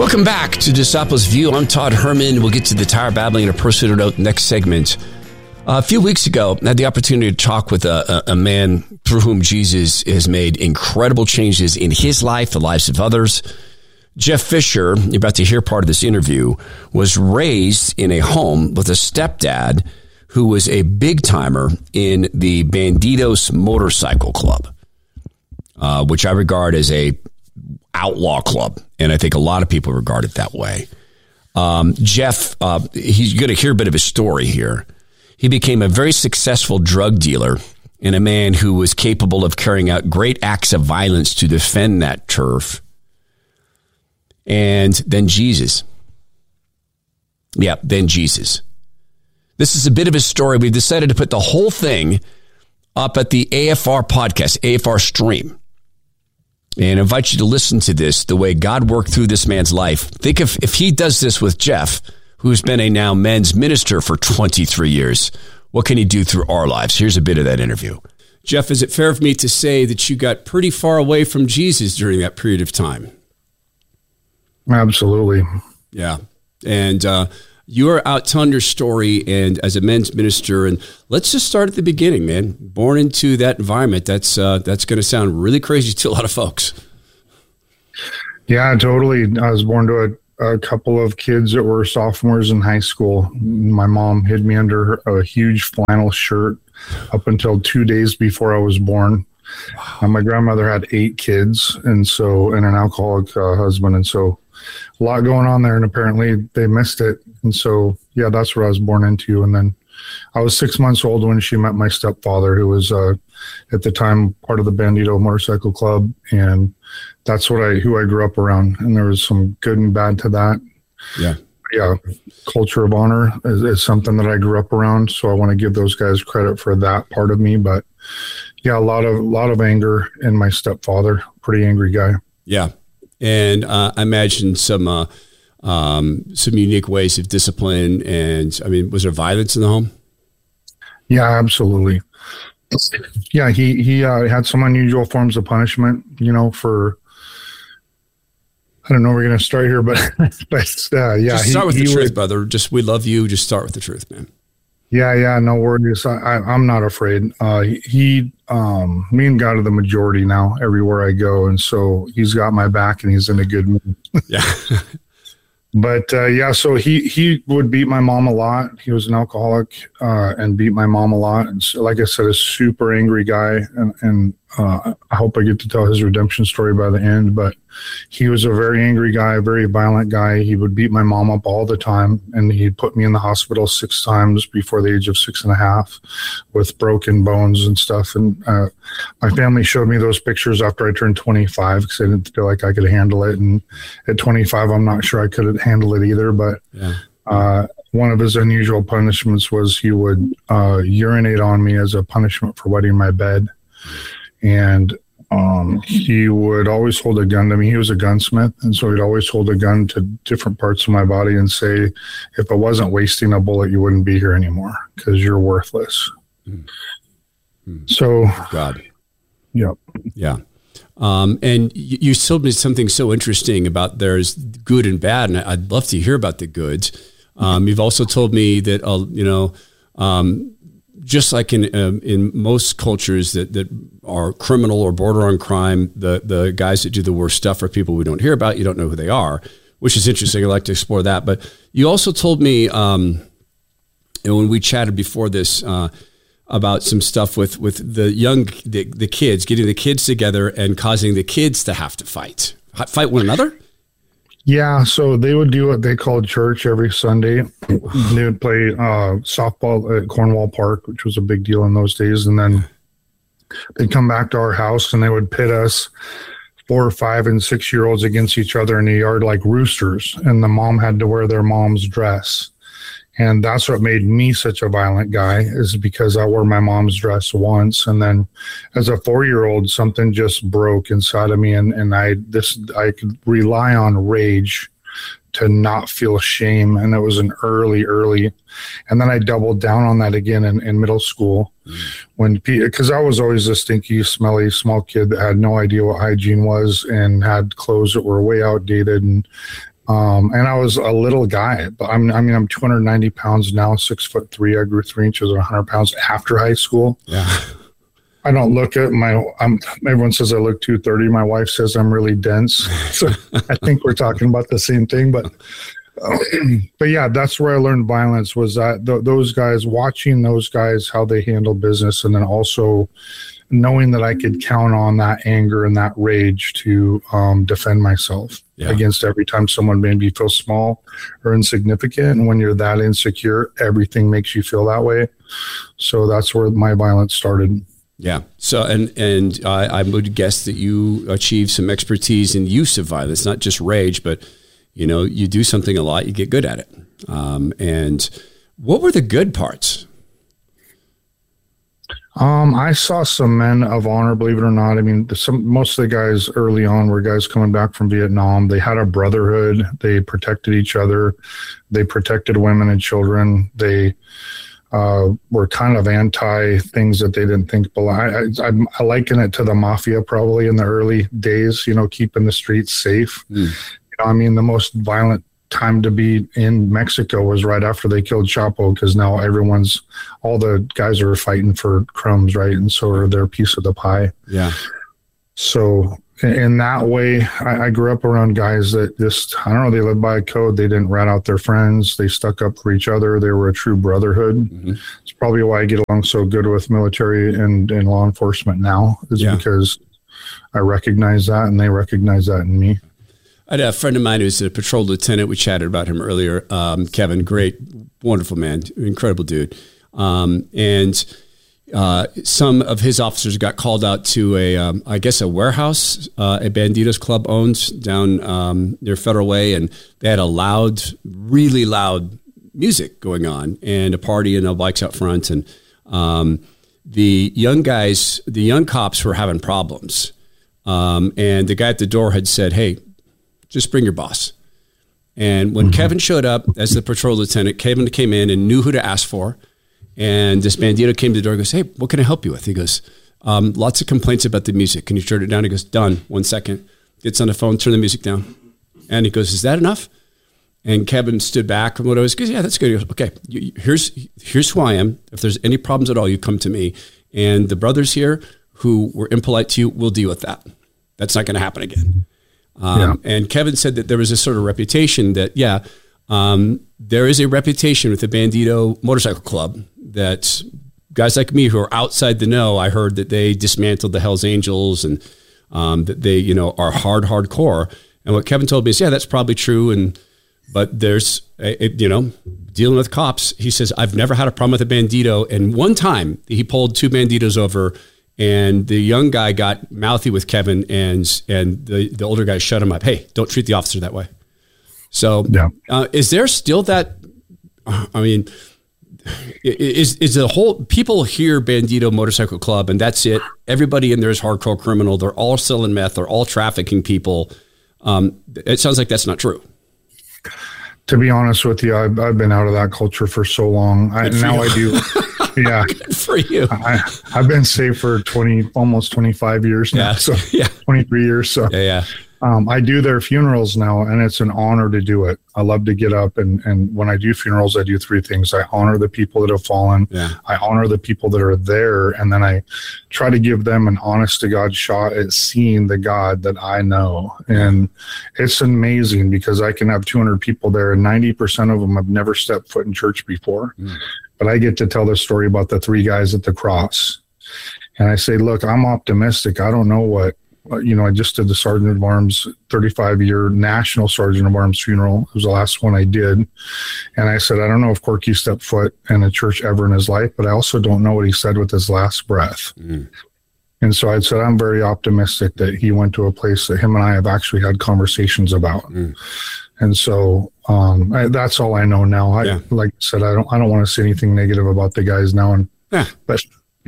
Welcome back to Disciples View. I'm Todd Herman. We'll get to the tire babbling and a personal note next segment. A few weeks ago, I had the opportunity to talk with a man through whom Jesus has made incredible changes in his life, the lives of others. Jeff Fisher, you're about to hear part of this interview, was raised in a home with a stepdad who was a big-timer in the Bandidos Motorcycle Club, which I regard as a outlaw club, and I think a lot of people regard it that way. Jeff, he's going to hear a bit of his story here. He became a very successful drug dealer and a man who was capable of carrying out great acts of violence to defend that turf. And then Jesus. Yeah, then Jesus. This is a bit of his story. We've decided to put the whole thing up at the AFR podcast, AFR stream, and invite you to listen to this, the way God worked through this man's life. Think if he does this with Jeff, who's been a now men's minister for 23 years, what can he do through our lives? Here's a bit of that interview. Jeff, is it fair for me to say that you got pretty far away from Jesus during that period of time? Absolutely. Yeah. And you're out telling your story and as a men's minister, and let's just start at the beginning, man. Born into that environment, that's going to sound really crazy to a lot of folks. Yeah, totally. I was born to a couple of kids that were sophomores in high school. My mom hid me under a huge flannel shirt up until 2 days before I was born. Wow. My grandmother had 8 kids, and an alcoholic husband, and so a lot going on there, and apparently they missed it. And so, yeah, that's what I was born into. And then I was 6 months old when she met my stepfather, who was at the time part of the Bandito Motorcycle Club, and that's who I grew up around. And there was some good and bad to that. Yeah, culture of honor is something that I grew up around. So I want to give those guys credit for that part of me. But yeah, a lot of anger in my stepfather. Pretty angry guy. Yeah. And I imagine some unique ways of discipline. And I mean, was there violence in the home? Yeah, absolutely. Yeah, he had some unusual forms of punishment, for, I don't know where we're going to start here, but yeah. Just start with the truth, brother. We love you. Just start with the truth, man. Yeah, no worries. I'm not afraid. Me and God are the majority now everywhere I go. And so he's got my back and he's in a good mood. Yeah. But so he would beat my mom a lot. He was an alcoholic and beat my mom a lot. And so, like I said, a super angry guy. And I hope I get to tell his redemption story by the end. But he was a very angry guy, a very violent guy. He would beat my mom up all the time. And he put me in the hospital 6 times before the age of 6.5 with broken bones and stuff. And my family showed me those pictures after I turned 25 because I didn't feel like I could handle it. And at 25, I'm not sure I could handle it either. But one of his unusual punishments was he would urinate on me as a punishment for wetting my bed. And he would always hold a gun to me. He was a gunsmith, and so he'd always hold a gun to different parts of my body and say, if I wasn't wasting a bullet, you wouldn't be here anymore because you're worthless. Mm-hmm. So, God. Yep. Yeah. And you told me something so interesting about there's good and bad, and I'd love to hear about the goods. You've also told me that, just like in most cultures that are criminal or border on crime, the guys that do the worst stuff are people we don't hear about. You don't know who they are, which is interesting. I'd like to explore that. But you also told me, and when we chatted before this, about some stuff with the kids, getting the kids together and causing the kids to have to fight one another. Yeah, so they would do what they called church every Sunday. They would play softball at Cornwall Park, which was a big deal in those days. And then they'd come back to our house and they would pit us 4, 5, and 6-year-olds against each other in the yard like roosters. And the mom had to wear their mom's dress. And that's what made me such a violent guy, is because I wore my mom's dress once. And then as a 4-year-old, something just broke inside of me. And I could rely on rage to not feel shame. And it was an early. And then I doubled down on that again in middle school because I was always a stinky, smelly, small kid that had no idea what hygiene was and had clothes that were way outdated. And And I was a little guy, but I'm 290 pounds now, 6'3". I grew 3 inches or 100 pounds after high school. Yeah. I don't look at everyone says I look 230. My wife says I'm really dense. So I think we're talking about the same thing, but yeah, that's where I learned violence, was that those guys, watching those guys, how they handle business. And then also knowing that I could count on that anger and that rage to defend myself against every time someone made me feel small or insignificant. And when you're that insecure, everything makes you feel that way. So that's where my violence started. Yeah. So, and I would guess that you achieved some expertise in use of violence, not just rage, but, you know, you do something a lot, you get good at it. And what were the good parts? I saw some men of honor, believe it or not. I mean, most of the guys early on were guys coming back from Vietnam. They had a brotherhood. They protected each other. They protected women and children. They were kind of anti things that they didn't think belong. I liken it to the mafia probably in the early days, you know, keeping the streets safe. You know, I mean, the most violent time to be in Mexico was right after they killed Chapo, because now all the guys are fighting for crumbs, right? And so are their piece of the pie. Yeah. So in that way, I grew up around guys that just, I don't know, they lived by a code. They didn't rat out their friends. They stuck up for each other. They were a true brotherhood. Mm-hmm. It's probably why I get along so good with military and law enforcement now, is because I recognize that and they recognize that in me. I had a friend of mine who's a patrol lieutenant. We chatted about him earlier. Kevin, great, wonderful man, incredible dude. And some of his officers got called out to a warehouse a Bandidos club owns down near Federal Way, and they had a really loud music going on and a party and no bikes out front. And the young cops were having problems. And the guy at the door had said, "Hey, just bring your boss." And when Kevin showed up as the patrol lieutenant, Kevin came in and knew who to ask for. And this bandito came to the door and goes, "Hey, what can I help you with?" He goes, "Lots of complaints about the music. Can you turn it down?" He goes, "Done. 1 second." Gets on the phone, turn the music down. And he goes, "Is that enough?" And Kevin stood back from what I was, goes, "Yeah, that's good." He goes, "Okay, here's who I am. If there's any problems at all, you come to me. And the brothers here who were impolite to you, we'll deal with that. That's not going to happen again." And Kevin said that there was a sort of reputation that, there is a reputation with the Bandito Motorcycle Club that guys like me who are outside the know, I heard that they dismantled the Hells Angels and that they, you know, are hardcore. And what Kevin told me is, yeah, that's probably true. But there's, dealing with cops, he says, I've never had a problem with a Bandito. And one time he pulled 2 Banditos over, and the young guy got mouthy with Kevin, and the older guy shut him up. "Hey, don't treat the officer that way." So is there still that, I mean, is the whole, people hear Bandito Motorcycle Club and that's it. Everybody in there is hardcore criminal. They're all selling meth. They're all trafficking people. It sounds like that's not true. To be honest with you, I've been out of that culture for so long. I do. Yeah. Good for you. I've been saved for almost 25 years now. 23 years. So I do their funerals now, and it's an honor to do it. I love to get up, and when I do funerals, I do 3 things. I honor the people that have fallen. I honor the people that are there, and then I try to give them an honest to God shot at seeing the God that I know. And it's amazing because I can have 200 people there, and 90% of them have never stepped foot in church before. But I get to tell the story about the 3 guys at the cross. And I say, look, I'm optimistic. I don't know what, I just did the Sergeant of Arms 35-year National Sergeant of Arms funeral. It was the last one I did. And I said, I don't know if Corky stepped foot in a church ever in his life, but I also don't know what he said with his last breath. And so I said, I'm very optimistic that he went to a place that him and I have actually had conversations about. And so that's all I know now. Like I said, I don't want to say anything negative about the guys now. But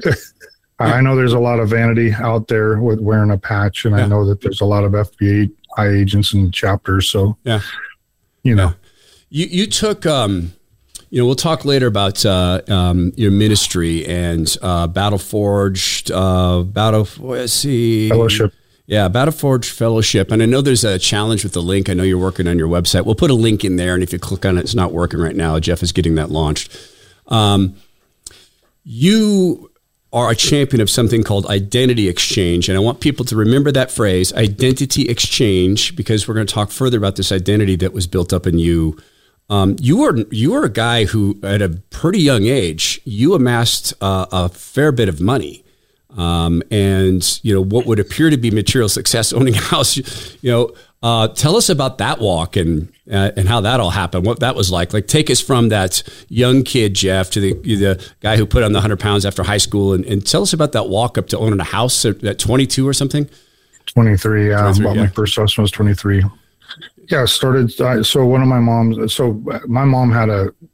I know there's a lot of vanity out there with wearing a patch, and I know that there's a lot of FBI agents and chapters. So, you took, we'll talk later about your ministry and Battle Forged, Fellowship. Yeah, Battle Forge Fellowship. And I know there's a challenge with the link. I know you're working on your website. We'll put a link in there, and if you click on it, it's not working right now. Jeff is getting that launched. You are a champion of something called identity exchange, and I want people to remember that phrase, identity exchange, because we're going to talk further about this identity that was built up in you. You are a guy who, at a pretty young age, you amassed a fair bit of money. And what would appear to be material success, owning a house, tell us about that walk and how that all happened, what that was like. Like, take us from that young kid, Jeff, to the guy who put on the 100 pounds after high school, and tell us about that walk up to owning a house at 22 or something. 23. Yeah. My first house was 23. Yeah. Started. So one of my moms, my mom had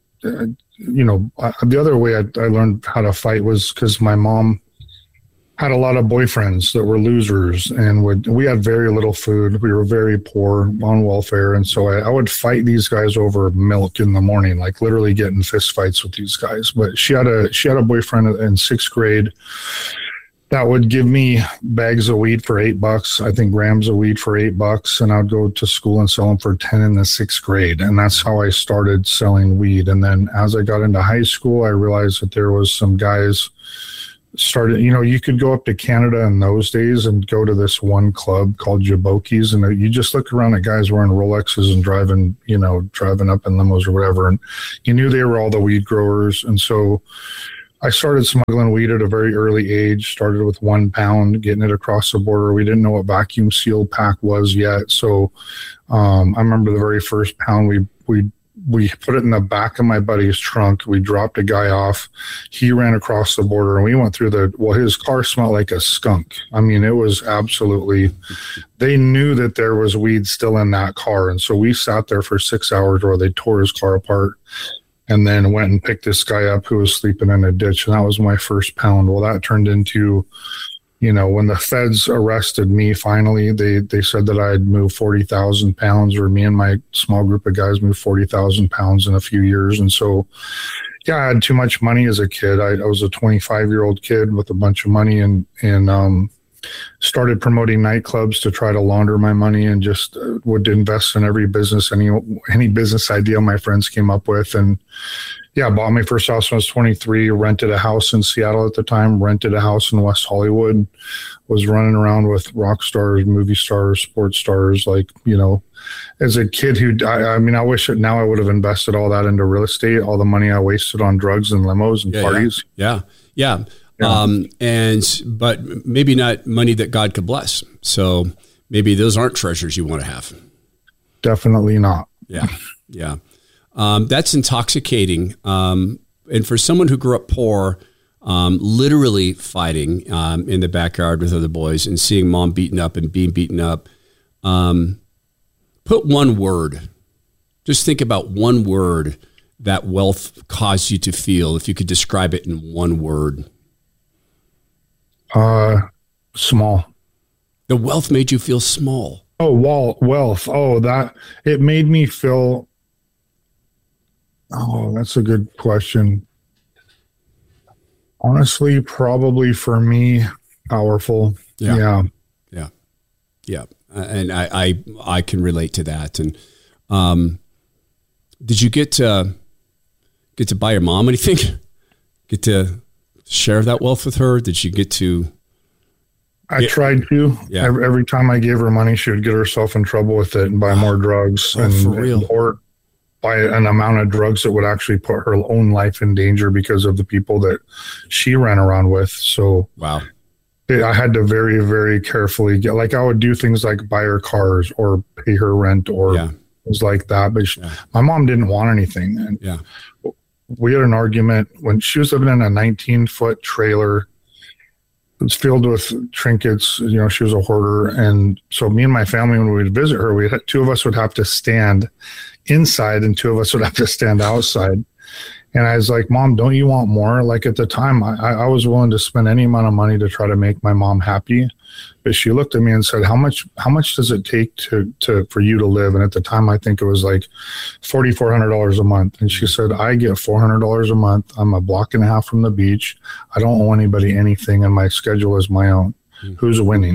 the other way I learned how to fight was because my mom had a lot of boyfriends that were losers, and we had very little food. We were very poor, on welfare. And so I would fight these guys over milk in the morning, like literally get in fist fights with these guys. But she had a boyfriend in sixth grade that would give me bags of weed for $8, I think grams of weed for $8. And I'd go to school and sell them for 10 in the sixth grade. And that's how I started selling weed. And then as I got into high school, I realized that there was some guys started, you could go up to Canada in those days and go to this one club called Jaboki's, and you just look around at guys wearing Rolexes and driving up in limos or whatever, and you knew they were all the weed growers. And so I started smuggling weed at a very early age, started with 1 pound, getting it across the border. We didn't know what vacuum seal pack was yet. So I remember the very first pound we put it in the back of my buddy's trunk. We dropped a guy off. He ran across the border, and we went through his car smelled like a skunk. I mean, it was absolutely, they knew that there was weed still in that car. And so we sat there for 6 hours where they tore his car apart, and then went and picked this guy up who was sleeping in a ditch. And that was my first pound. Well, that turned into, when the feds arrested me, finally, they said that I had moved 40,000 pounds, or me and my small group of guys moved 40,000 pounds in a few years. And so, yeah, I had too much money as a kid. I was a 25-year-old kid with a bunch of money, and started promoting nightclubs to try to launder my money, and just would invest in every business, any business idea my friends came up with. And yeah, bought my first house when I was 23, rented a house in Seattle at the time, rented a house in West Hollywood, was running around with rock stars, movie stars, sports stars, as a kid I wish that now I would have invested all that into real estate, all the money I wasted on drugs and limos and parties. Yeah. But maybe not money that God could bless. So maybe those aren't treasures you want to have. Definitely not. Yeah. That's intoxicating. And for someone who grew up poor, literally fighting in the backyard with other boys and seeing mom beaten up and being beaten up, put one word. Just think about one word that wealth caused you to feel, if you could describe it in one word. Small. The wealth made you feel small. Oh, wealth. Oh, that it made me feel. Oh, that's a good question. Honestly, probably for me, powerful. Yeah. And I can relate to that. And did you get to buy your mom anything? Get to share that wealth with her? Did she get to? I tried to. Yeah. Every time I gave her money, she would get herself in trouble with it and buy more drugs, or buy an amount of drugs that would actually put her own life in danger because of the people that she ran around with. So wow. I had to very, very carefully I would do things like buy her cars or pay her rent or things like that. But my mom didn't want anything. And we had an argument when she was living in a 19-foot trailer. It was filled with trinkets. She was a hoarder. And so me and my family, when we would visit her, two of us would have to stand inside and two of us would have to stand outside. And I was like, Mom, don't you want more? Like at the time, I was willing to spend any amount of money to try to make my mom happy. But she looked at me and said, how much does it take for you to live? And at the time, I think it was like $4,400 a month. And she said, I get $400 a month. I'm a block and a half from the beach. I don't owe anybody anything, and my schedule is my own. Who's winning?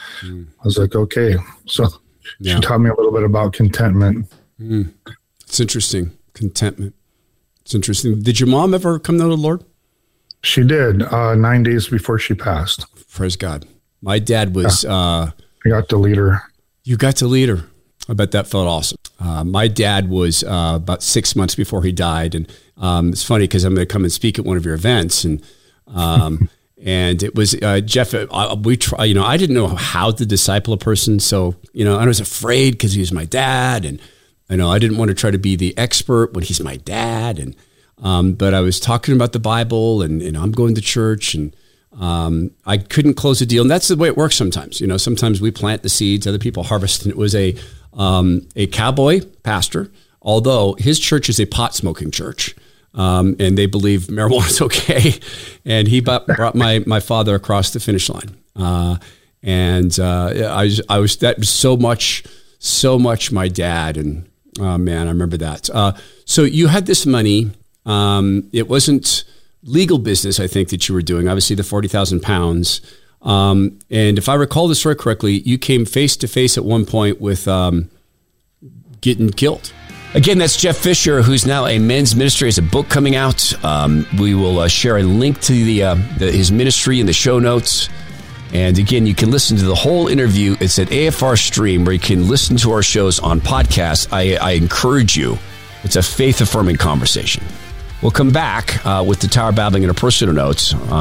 I was like, okay. So she taught me a little bit about contentment. It's interesting. Contentment. It's interesting. Did your mom ever come to the Lord? She did, 9 days before she passed. Praise God. My dad was... I got to lead her. You got to lead her. I bet that felt awesome. My dad was about 6 months before he died. And it's funny because I'm going to come and speak at one of your events. And and it was, Jeff, we try, I didn't know how to disciple a person. So, I was afraid because he was my dad. And I didn't want to try to be the expert when he's my dad. And but I was talking about the Bible and I'm going to church and I couldn't close a deal. And that's the way it works sometimes. Sometimes we plant the seeds, other people harvest. And it was a cowboy pastor, although his church is a pot smoking church. And they believe marijuana is okay. And he brought my father across the finish line. I was that was so much my dad. And man, I remember that. So you had this money. It wasn't legal business, I think, that you were doing, obviously the 40,000 pounds. And if I recall the story correctly, you came face to face at one point with getting killed. Again, that's Jeff Fisher, who's now a men's ministry. Has a book coming out. We will share a link to his ministry in the show notes. And again, you can listen to the whole interview. It's at AFR Stream, where you can listen to our shows on podcasts. I encourage you. It's a faith-affirming conversation. We'll come back with the Tower Babbling and a Personal Notes on